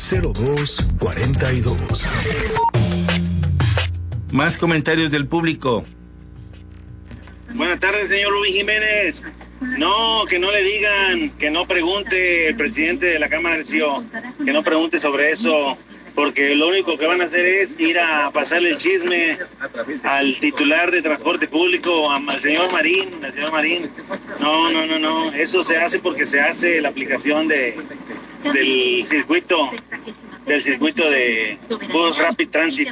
0242. Más comentarios del público. Buenas tardes, señor Luis Jiménez. No, que no le digan, que no pregunte el presidente de la Cámara del CIO, que no pregunte sobre eso, porque lo único que van a hacer es ir a pasarle el chisme al titular de transporte público, al señor Marín, No, eso se hace porque se hace la aplicación del circuito de Bus Rapid Transit.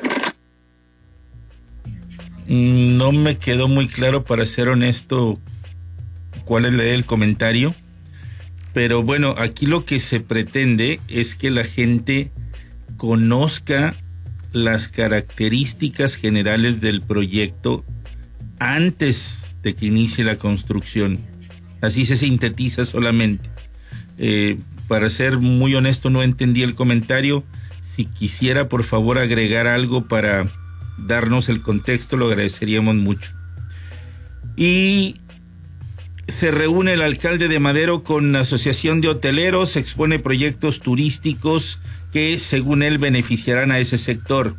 No me quedó muy claro, para ser honesto, cuál es la del comentario, pero bueno, aquí lo que se pretende es que la gente conozca las características generales del proyecto antes de que inicie la construcción. Así se sintetiza solamente. Para ser muy honesto, no entendí el comentario. Si quisiera, por favor, agregar algo para darnos el contexto, lo agradeceríamos mucho. Y se reúne el alcalde de Madero con la Asociación de Hoteleros, expone proyectos turísticos que, según él, beneficiarán a ese sector.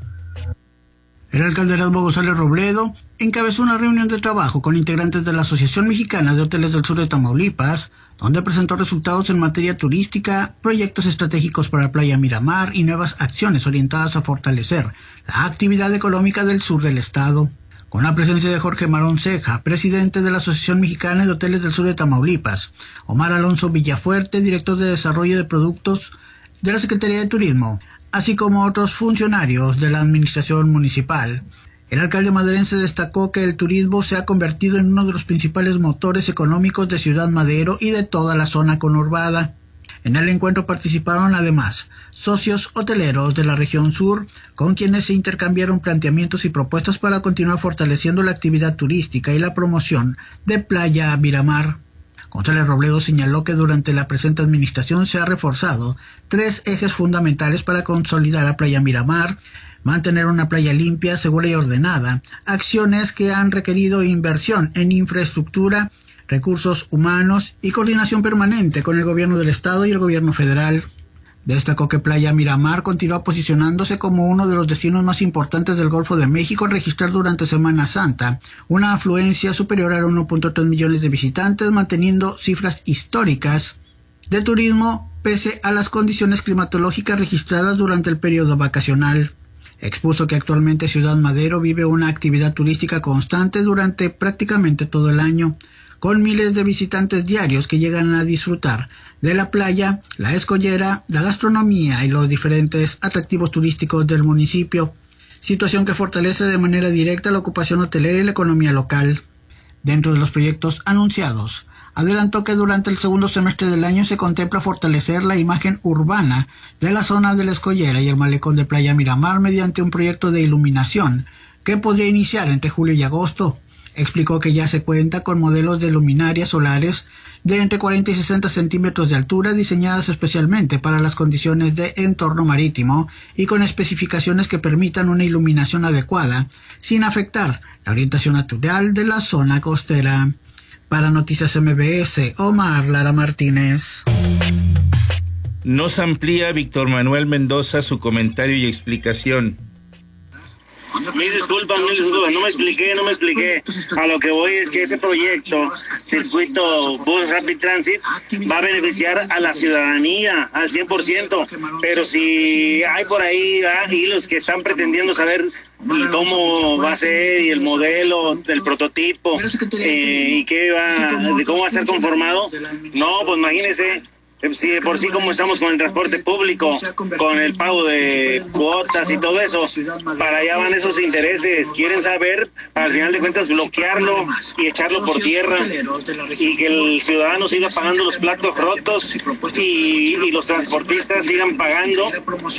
El alcalde Erasmo González Robledo encabezó una reunión de trabajo con integrantes de la Asociación Mexicana de Hoteles del Sur de Tamaulipas, donde presentó resultados en materia turística, proyectos estratégicos para Playa Miramar y nuevas acciones orientadas a fortalecer la actividad económica del sur del estado. Con la presencia de Jorge Marón Ceja, presidente de la Asociación Mexicana de Hoteles del Sur de Tamaulipas, Omar Alonso Villafuerte, director de Desarrollo de Productos de la Secretaría de Turismo, así como otros funcionarios de la administración municipal. El alcalde maderense destacó que el turismo se ha convertido en uno de los principales motores económicos de Ciudad Madero y de toda la zona conurbada. En el encuentro participaron además socios hoteleros de la región sur, con quienes se intercambiaron planteamientos y propuestas para continuar fortaleciendo la actividad turística y la promoción de Playa Miramar. González Robledo señaló que durante la presente administración se ha reforzado 3 ejes fundamentales para consolidar a Playa Miramar: mantener una playa limpia, segura y ordenada, acciones que han requerido inversión en infraestructura, recursos humanos y coordinación permanente con el gobierno del estado y el gobierno federal. Destacó que Playa Miramar continúa posicionándose como uno de los destinos más importantes del Golfo de México al registrar durante Semana Santa una afluencia superior a 1.3 millones de visitantes, manteniendo cifras históricas de turismo pese a las condiciones climatológicas registradas durante el periodo vacacional. Expuso que actualmente Ciudad Madero vive una actividad turística constante durante prácticamente todo el año, con miles de visitantes diarios que llegan a disfrutar de la playa, la escollera, la gastronomía y los diferentes atractivos turísticos del municipio, situación que fortalece de manera directa la ocupación hotelera y la economía local. Dentro de los proyectos anunciados, adelantó que durante el segundo semestre del año se contempla fortalecer la imagen urbana de la zona de la escollera y el malecón de Playa Miramar mediante un proyecto de iluminación que podría iniciar entre julio y agosto. Explicó que ya se cuenta con modelos de luminarias solares de entre 40 y 60 centímetros de altura diseñadas especialmente para las condiciones de entorno marítimo y con especificaciones que permitan una iluminación adecuada sin afectar la orientación natural de la zona costera. Para Noticias MBS, Omar Lara Martínez. Nos amplía Víctor Manuel Mendoza su comentario y explicación. Mis disculpas, no me expliqué. A lo que voy es que ese proyecto, circuito Bus Rapid Transit, va a beneficiar a la ciudadanía al 100%, pero si hay por ahí hilos que están pretendiendo saber cómo va a ser y el modelo del prototipo y de cómo va a ser conformado, no, pues imagínese. Si de por sí como estamos con el transporte público, con el pago de cuotas y todo eso, para allá van esos intereses. Quieren saber, al final de cuentas, bloquearlo y echarlo por tierra y que el ciudadano siga pagando los platos rotos y los transportistas sigan pagando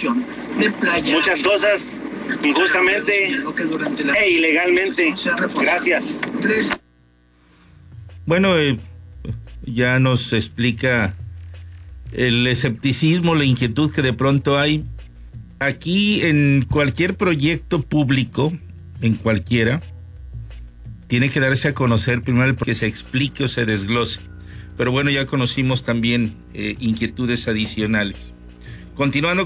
muchas cosas injustamente e ilegalmente. Gracias. Bueno, ya nos explica el escepticismo, la inquietud que de pronto hay. Aquí en cualquier proyecto público, en cualquiera, tiene que darse a conocer primero que se explique o se desglose. Pero bueno, ya conocimos también inquietudes adicionales. Continuando